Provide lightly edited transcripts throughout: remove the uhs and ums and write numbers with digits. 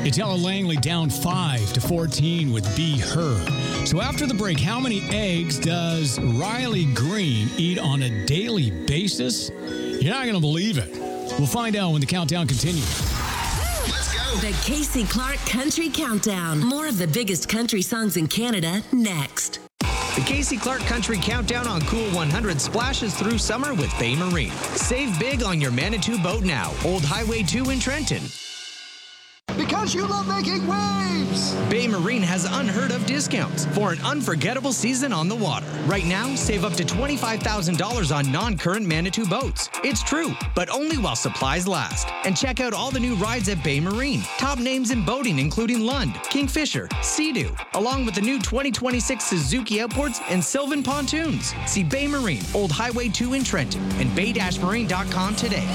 It's Ella Langley down 5-14 with Be Her. So after the break, how many eggs does Riley Green eat on a daily basis? You're not going to believe it. We'll find out when the countdown continues. Let's go. The Casey Clark Country Countdown. More of the biggest country songs in Canada next. The Casey Clark Country Countdown on Cool 100 splashes through summer with Bay Marine. Save big on your Manitou boat now. Old Highway 2 in Trenton. Because you love making waves! Bay Marine has unheard of discounts for an unforgettable season on the water. Right now, save up to $25,000 on non-current Manitou boats. It's true, but only while supplies last. And check out all the new rides at Bay Marine. Top names in boating including Lund, Kingfisher, Sea-Doo, along with the new 2026 Suzuki Outboards and Sylvan Pontoons. See Bay Marine, Old Highway 2 in Trenton, and bay-marine.com today.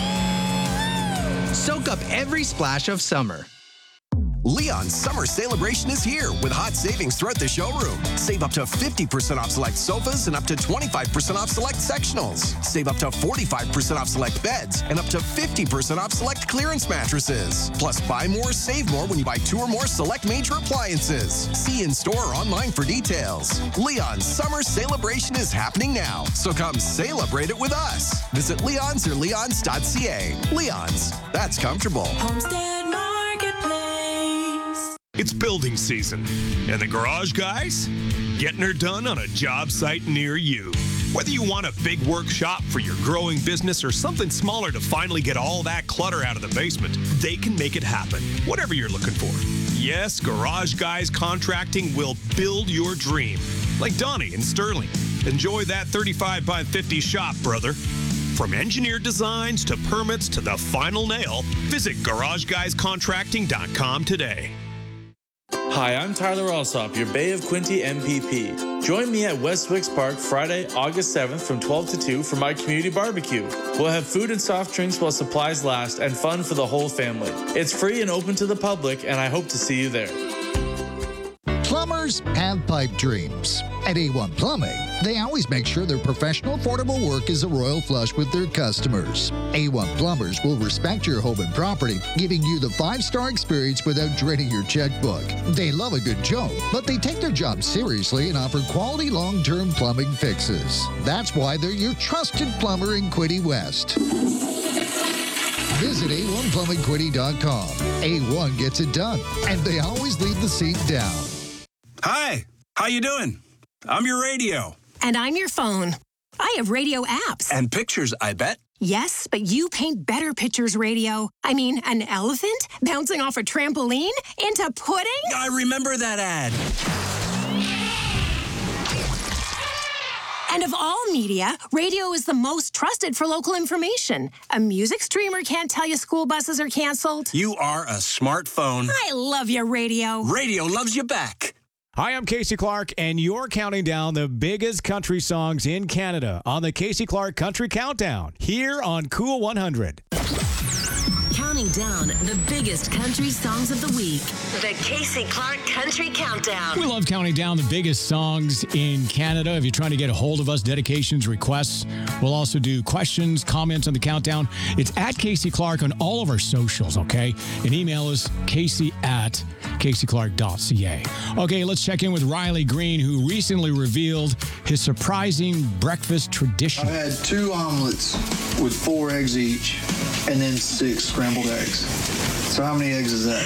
Soak up every splash of summer. Leon's summer celebration is here with hot savings throughout the showroom. Save up to 50% off select sofas and up to 25% off select sectionals. Save up to 45% off select beds and up to 50% off select clearance mattresses. Plus, buy more, save more when you buy 2 or more select major appliances. See in store or online for details. Leon's summer celebration is happening now, so come celebrate it with us. Visit Leon's or leons.ca. Leon's, that's comfortable. Homestead Marketplace. It's building season, and the garage guys getting her done on a job site near you. Whether you want a big workshop for your growing business or something smaller to finally get all that clutter out of the basement, they can make it happen, whatever you're looking for. Yes, Garage Guys Contracting will build your dream. Like Donnie and Sterling. Enjoy that 35 by 50 shop, brother. From engineered designs to permits to the final nail, visit GarageGuysContracting.com today. Hi, I'm Tyler Alsop, your Bay of Quinte MPP. Join me at Westwicks Park Friday, August 7th from 12 to 2 for my community barbecue. We'll have food and soft drinks while supplies last and fun for the whole family. It's free and open to the public, and I hope to see you there. Plumbers have pipe dreams. At A1 Plumbing, they always make sure their professional, affordable work is a royal flush with their customers. A1 Plumbers will respect your home and property, giving you the 5-star experience without draining your checkbook. They love a good joke, but they take their job seriously and offer quality long-term plumbing fixes. That's why they're your trusted plumber in Quinte West. Visit A1PlumbingQuinte.com. A1 gets it done, and they always leave the seat down. Hi, how you doing? I'm your radio. And I'm your phone. I have radio apps. And pictures, I bet. Yes, but you paint better pictures, radio. I mean, an elephant bouncing off a trampoline into pudding? I remember that ad. And of all media, radio is the most trusted for local information. A music streamer can't tell you school buses are canceled. You are a smartphone. I love you, radio. Radio loves you back. Hi, I'm Casey Clark, and you're counting down the biggest country songs in Canada on the Casey Clark Country Countdown here on Cool 100. Counting down the biggest country songs of the week. The Casey Clark Country Countdown. We love counting down the biggest songs in Canada. If you're trying to get a hold of us, dedications, requests, we'll also do questions, comments on the countdown. It's at Casey Clark on all of our socials, okay? And email us casey@caseyclark.ca. Okay, let's check in with Riley Green, who recently revealed his surprising breakfast tradition. I had 2 omelets with 4 eggs each, and then 6 scrambled eggs. So how many eggs is that?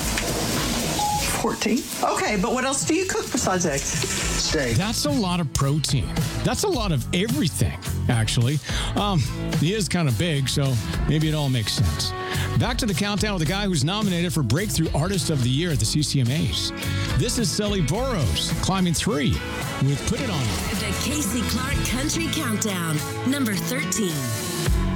14. Okay, but what else do you cook besides eggs? Steak. That's a lot of protein. That's a lot of everything, actually. He is kind of big, so maybe it all makes sense. Back to the countdown with the guy who's nominated for Breakthrough Artist of the Year at the CCMAs. This is Sully Boros, climbing 3 with Put It On You. The Casey Clark Country Countdown, number 13.